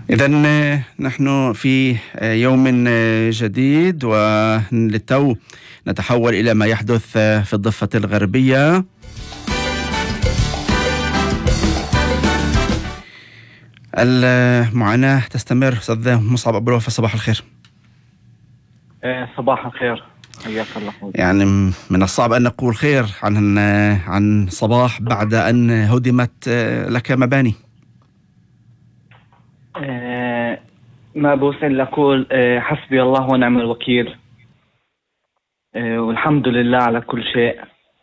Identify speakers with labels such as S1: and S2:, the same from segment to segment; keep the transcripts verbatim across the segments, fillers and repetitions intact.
S1: إذن نحن في يوم جديد، وللتو نتحول إلى ما يحدث في الضفة الغربية. المعاناة تستمر. أستاذ مصعب أبو الوفا، صباح الخير.
S2: صباح الخير، حياك الله.
S1: يعني من الصعب أن نقول خير عن عن صباح بعد أن هدمت لك مباني.
S2: أه ما بوصل لأقول أه حسبي الله ونعم الوكيل، أه والحمد لله على كل شيء.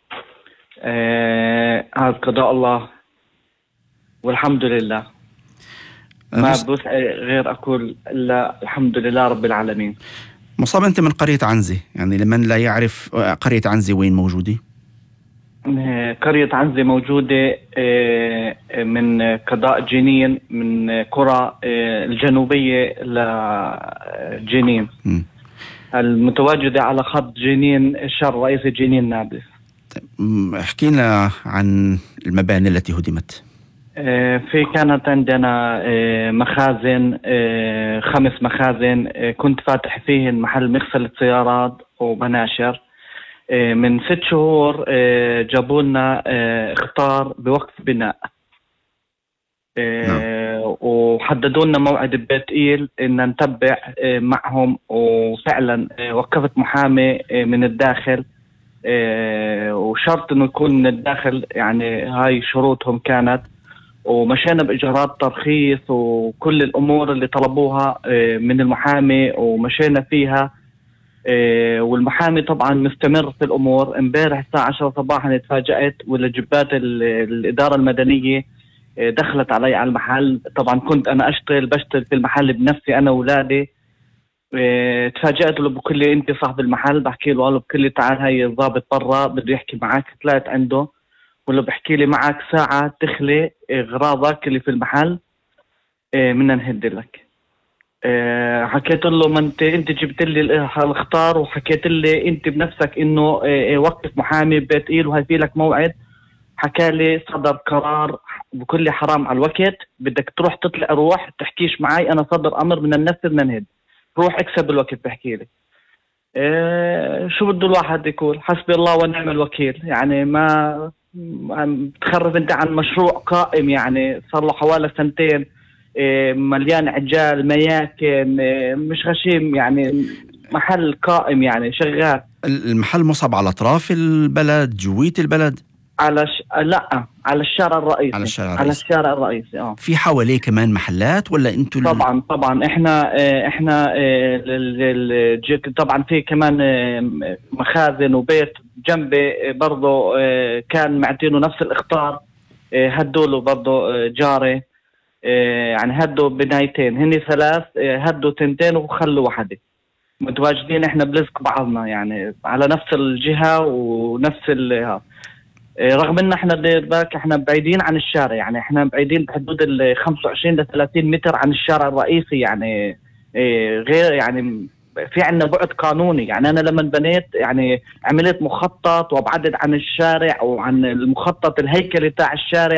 S2: هذا أه قضاء الله والحمد لله. ما بوصل غير أقول إلا الحمد لله رب العالمين.
S1: مصاب، أنت من قرية عنزي، يعني لمن لا يعرف قرية عنزي وين موجودة؟
S2: قرية عنزي موجودة من قضاء جنين، من قرى الجنوبية لجنين، م. المتواجدة على خط جنين الشرق رئيسي جنين نابلس.
S1: احكي لنا عن المباني التي هدمت.
S2: في كانت عندنا مخازن، خمس مخازن، كنت فاتح فيهن محل مغسلة سيارات ومناشر. من ست شهور جابوا لنا اخطار بوقف بناء، وحددوا لنا موعد بتقيل ان نتبع معهم، وفعلا وقفت محامي من الداخل، وشرط انه يكون من الداخل، يعني هاي شروطهم كانت، ومشينا بإجراءات ترخيص وكل الأمور اللي طلبوها من المحامي ومشينا فيها. والمحامي طبعا مستمر في الأمور. امبارح الساعة عشرة صباحا اتفاجأت ولجبات الإدارة المدنية دخلت علي على المحل. طبعا كنت أنا أشتغل بشتغل في المحل بنفسي أنا وولادي. اتفاجأت له بكل لي أنت صاحب المحل، بحكي له قالوا بكل لي تعال هاي الضابط برا بده يحكي معك. طلعت عنده ولا بحكي لي معك ساعة تخلي اغراضك اللي في المحل منا نهد لك. أه حكيت له ما انت انت جبت لي الاخطار، وحكيت لي انت بنفسك انه أه وقف محامي ببيت ايل وهي في لك موعد. حكى لي صدر قرار بكل حرام على الوقت، بدك تروح تطلع روح تحكيش معي، انا صدر امر من النفذ من نهد، روح اكسب الوقت. بحكي لي أه شو بده الواحد يقول؟ حسبي الله ونعم الوكيل. يعني ما تخرف انت عن مشروع قائم، يعني صار له حوالي سنتين، مليان عجال مياكن، مش غشيم، يعني محل قائم يعني شغال.
S1: المحل مصعب على اطراف البلد، جوية البلد؟
S2: على ش... لا على الشارع الرئيسي.
S1: على الشارع
S2: الرئيسي. على الشارع الرئيسي. اه
S1: في حواليه كمان محلات ولا انتوا؟
S2: طبعا طبعا احنا احنا طبعا في كمان مخازن وبيت جنبي برضه كان معطينه نفس الاخطار، هدوا له برضه جاري، يعني هدوا بنايتين، هني ثلاث، هدوا تنتين وخلوا واحدة. متواجدين احنا بلزق بعضنا يعني على نفس الجهة ونفس ال رغم ان احنا دير بالك احنا بعيدين عن الشارع، يعني احنا بعيدين بحدود ال خمسة وعشرين ل ثلاثين متر عن الشارع الرئيسي، يعني غير يعني في عنا بعد قانوني. يعني انا لما بنيت يعني عملت مخطط وابعدت عن الشارع وعن المخطط الهيكلي تاع الشارع.